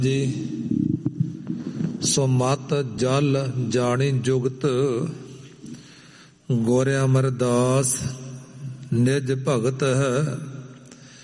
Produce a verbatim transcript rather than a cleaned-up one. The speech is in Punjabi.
ਜੀ ਸੋ ਮਤ ਜਲ ਜਾਣੀ ਜੁਗਤ, ਗੋਰਿਆ ਅਮਰਦਾਸ ਨਿਜ ਭਗਤ ਹੈ।